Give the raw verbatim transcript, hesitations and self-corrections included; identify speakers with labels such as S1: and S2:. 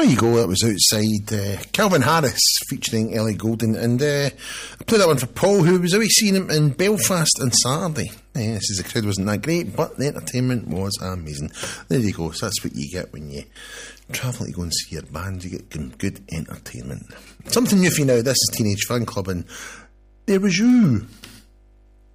S1: There you go, that was outside uh, Calvin Harris featuring Ellie Goulding, and uh, I played that one for Paul, who was away seeing him in Belfast on Saturday. Yeah, this is, the crowd wasn't that great, but the entertainment was amazing. There you go, so that's what you get when you travel to go and see your band. You get good entertainment. Something new for you now, this is Teenage Fan Club, and There Was You.